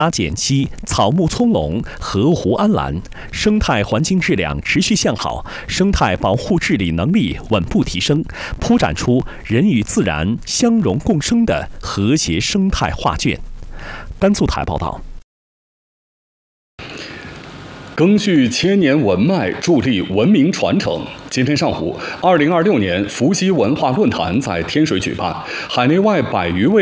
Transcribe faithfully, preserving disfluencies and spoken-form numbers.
减稀，草木葱茏，河湖安澜，生态环境质量持续向好，生态保护治理能力稳步提升，铺展出人与自然相融共生的和谐生态画卷。甘肃台报道。 赓续千年文脉，助力文明传承。今天上午，二零二六年伏羲文化论坛在天水举办，海内外百余位